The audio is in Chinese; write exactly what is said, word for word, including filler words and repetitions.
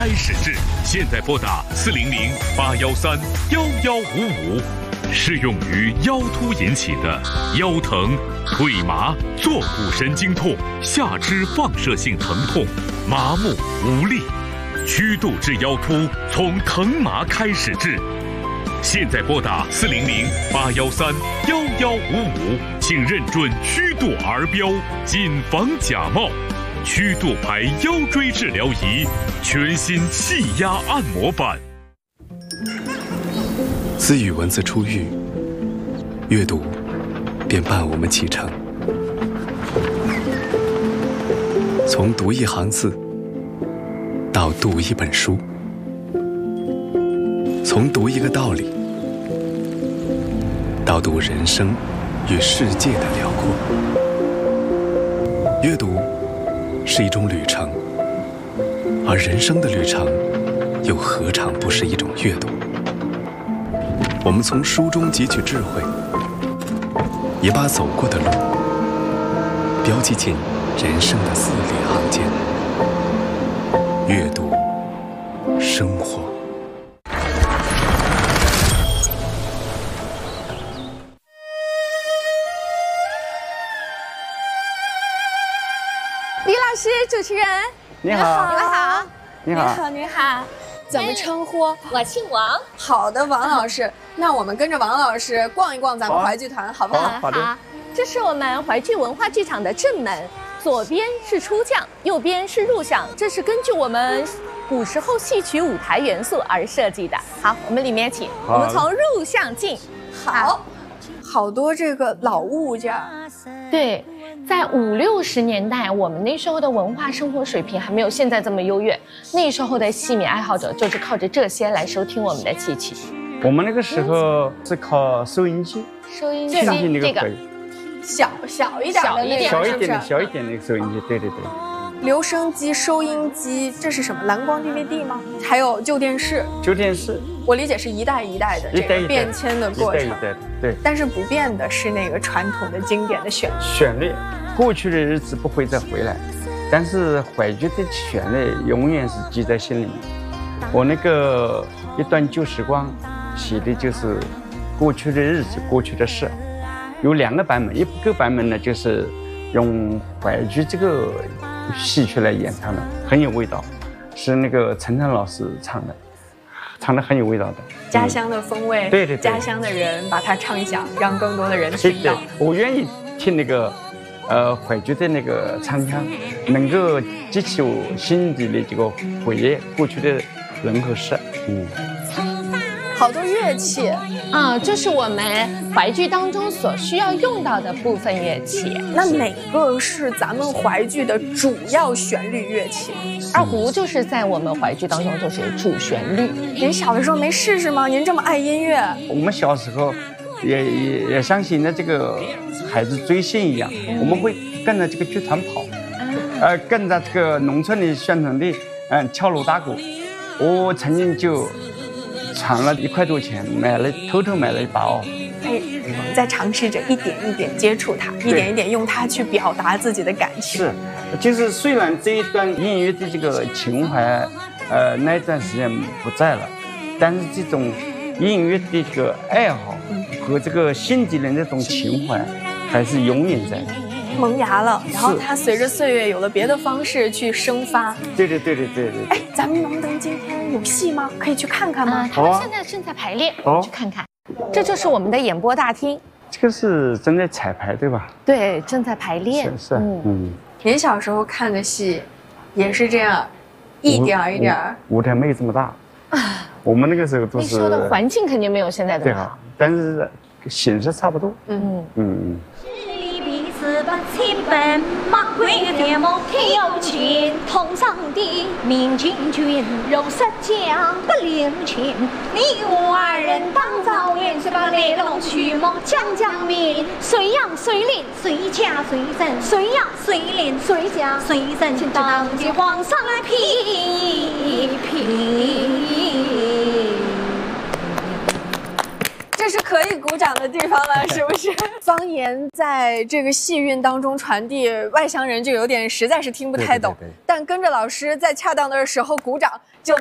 开始制，现在拨打四零零八幺三幺幺五五，适用于腰突引起的腰疼、腿麻、坐骨神经痛、下肢放射性疼痛、麻木无力。虚度治腰突，从疼麻开始治。现在拨打四零零八幺三幺幺五五，请认准虚度儿标，谨防假冒。虚度牌腰椎治疗仪，全新气压按摩板。 自与文字初遇，阅读便伴我们启程。从读一行字到读一本书，从读一个道理到读人生与世界的辽阔。阅读是一种旅程，而人生的旅程又何尝不是一种阅读？我们从书中汲取智慧，也把走过的路标记进人生的字里行间。阅读生活。 李老师，主持人， 你好， 你们好， 你好， 你好，你好，怎么称呼？ 我姓王。 好的，王老师，那我们跟着王老师逛一逛咱们淮剧团，好不好？ 好的。 这是我们淮剧文化剧场的正门，左边是出将，右边是入相，这是根据我们古时候戏曲舞台元素而设计的。好，我们里面请，我们从入相进。 好，好多这个老物件。 对，在五六十年代，我们那时候的文化生活水平还没有现在这么优越，那时候的戏迷爱好者就是靠着这些来收听我们的戏曲。 我们那个时候是靠收音机， 收音机这个小小一点的那个， 小一点的小一点的收音机，对对对。 留声机、收音机，这是什么？蓝光 D V D 吗？还有旧电视。 旧电视， 我理解是一代一代的这个变迁的过程。 一代一代的，对。 但是不变的是那个传统的经典的旋律。 旋律，过去的日子不会再回来，但是淮剧的旋律永远是记在心里面。我那个一段旧时光，写的就是过去的日子、过去的事。有两个版本，一个版本呢就是用淮剧这个戏曲来演唱的，很有味道，是那个陈诚老师唱的，唱的很有味道的， 家乡的风味， 对对对， 家乡的人把它唱响，让更多的人听到。 我愿意听那个，呃，淮剧的那个唱腔，能够激起我心底的这个回忆，过去的人和事，嗯。 好多乐器啊，这是我们淮剧当中所需要用到的部分乐器。 那哪个是咱们淮剧的主要旋律乐器？ 二胡就是在我们淮剧当中就是主旋律。 您小的时候没试试吗？您这么爱音乐。 我们小时候也也也像现在这个孩子追星一样，嗯、我们会跟着这个剧团跑，嗯、呃，跟着这个农村的宣传队，嗯，敲锣打鼓。我曾经就攒了一块多钱，买了偷偷买了一把哦。 哎，我们在尝试着一点一点接触它，一点一点用它去表达自己的感情。 是，就是虽然这一段音乐的这个情怀，呃，那一段时间不在了，但是这种音乐的这个爱好和这个心底的那种情怀，还是永远在的。 萌芽了，然后它随着岁月有了别的方式去生发。 对对对对对对。 哎，咱们能不能今天有戏吗？可以去看看吗？ 他们现在正在排练，去看看。这就是我们的演播大厅。 这个是正在彩排对吧？ 对，正在排练。 是是，嗯嗯。 您小时候看的戏，也是这样，一点一点。 舞台没有这么大。我们那个时候都是。 那时候的环境肯定没有现在这么好， 但是形式差不多。 嗯嗯嗯。 四百七本，马贵的梦天有情，通上的明君君，肉色酱不领情。你我二人当早宴，谁把雷龙驱魔将将命？谁养谁领谁家谁赠？谁养谁领谁家谁赠？请当今皇上来评一评。 这是可以鼓掌的的地方了，是不是？方言在这个戏韵当中传递，外乡人就有点实在是听不太懂， 对对对对， 但跟着老师在恰当的时候鼓掌。就